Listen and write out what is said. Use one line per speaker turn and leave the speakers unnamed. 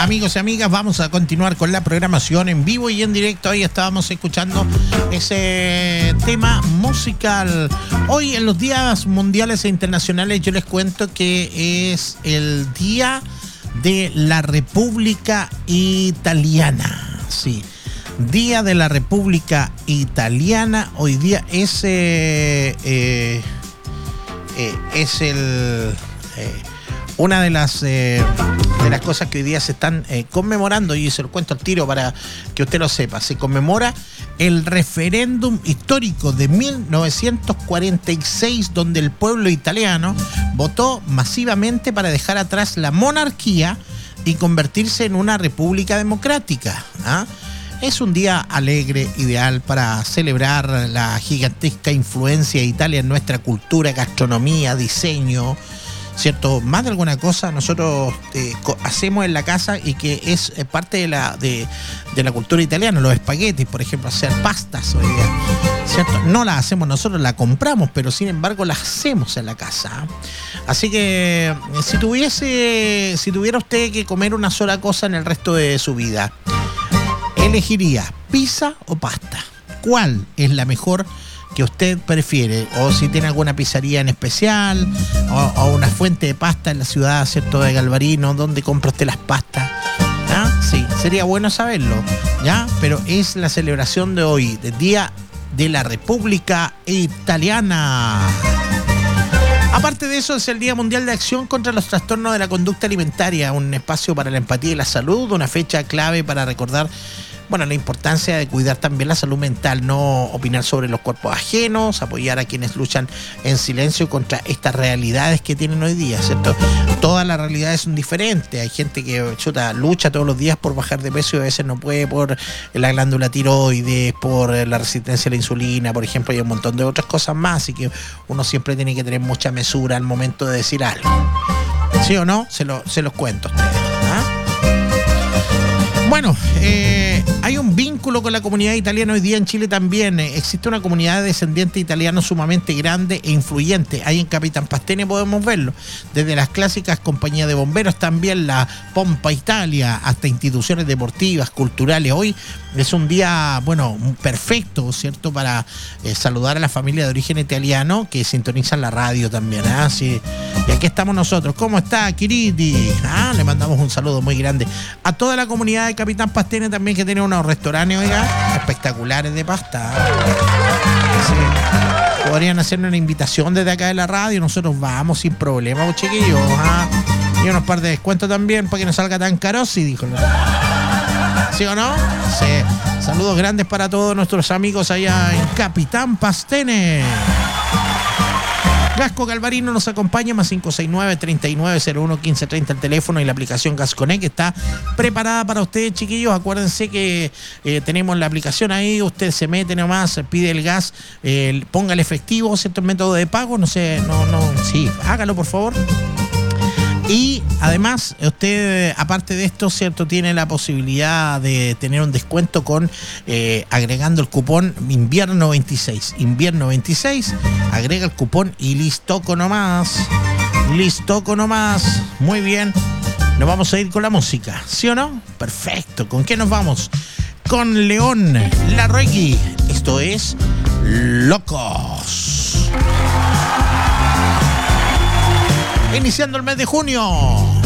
amigos y amigas, vamos a continuar con la programación en vivo y en directo. Ahí estábamos escuchando ese tema musical. Hoy en los días mundiales e internacionales yo les cuento que es el Día de la República Italiana. Sí, Día de la República Italiana. Hoy día es una de las cosas que hoy día se están conmemorando, y se lo cuento al tiro para que usted lo sepa. Se conmemora el referéndum histórico de 1946, donde el pueblo italiano votó masivamente para dejar atrás la monarquía y convertirse en una república democrática. Es un día alegre, ideal para celebrar la gigantesca influencia de Italia en nuestra cultura, gastronomía, diseño, ¿cierto? Más de alguna cosa nosotros hacemos en la casa y que es parte de la cultura italiana. Los espaguetis, por ejemplo, hacer pastas hoy día, ¿cierto? No las hacemos nosotros, las compramos, pero sin embargo las hacemos en la casa. Así que si tuviera usted que comer una sola cosa en el resto de su vida, ¿elegiría pizza o pasta? ¿Cuál es la mejor que usted prefiere? O si tiene alguna pizzería en especial, o una fuente de pasta en la ciudad, ¿cierto?, de Galvarino, donde compra usted las pastas. Sí, sería bueno saberlo, ¿ya? Pero es la celebración de hoy, del Día de la República Italiana. Aparte de eso, es el Día Mundial de Acción contra los Trastornos de la Conducta Alimentaria, un espacio para la empatía y la salud, una fecha clave para recordar, bueno, la importancia de cuidar también la salud mental, no opinar sobre los cuerpos ajenos, apoyar a quienes luchan en silencio contra estas realidades que tienen hoy día, ¿cierto? Todas las realidades son diferentes. Hay gente que lucha todos los días por bajar de peso y a veces no puede por la glándula tiroides, por la resistencia a la insulina, por ejemplo, y un montón de otras cosas más. Así que uno siempre tiene que tener mucha mesura al momento de decir algo. ¿Sí o no? Se los cuento a ustedes. Bueno, hay un vínculo con la comunidad italiana hoy día en Chile también. Existe una comunidad de descendientes italianos sumamente grande e influyente. Ahí en Capitán Pastene podemos verlo. Desde las clásicas compañías de bomberos, también la Pompa Italia, hasta instituciones deportivas, culturales. Hoy es un día, bueno, perfecto, ¿cierto?, para saludar a la familia de origen italiano que sintonizan la radio también. Sí. Y aquí estamos nosotros. ¿Cómo está, Kiriti? Le mandamos un saludo muy grande a toda la comunidad de Capitán Pastene también, que tiene unos restaurantes, oiga, espectaculares de pasta. Sí. Podrían hacernos una invitación desde acá de la radio, nosotros vamos sin problema, chiquillos. Y unos par de descuentos también para que no salga tan caro, sí, dijo. ¿Sí o no? Sí. Saludos grandes para todos nuestros amigos allá en Capitán Pastene. Gasco Galvarino nos acompaña, más 569-3901-1530 el teléfono, y la aplicación Gasconnect está preparada para ustedes, chiquillos. Acuérdense que tenemos la aplicación ahí, usted se mete nomás, pide el gas, ponga el efectivo, cierto método de pago, sí, hágalo por favor. Y además, usted, aparte de esto, ¿cierto?, tiene la posibilidad de tener un descuento con agregando el cupón Invierno 26. Invierno 26, agrega el cupón y listoco nomás. Listoco nomás. Muy bien. Nos vamos a ir con la música, ¿sí o no? Perfecto. ¿Con qué nos vamos? Con León Larregui. Esto es Locos. Iniciando el mes de junio.